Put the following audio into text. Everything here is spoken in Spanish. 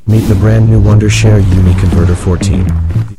Meet the brand new Wondershare Uni Converter 14.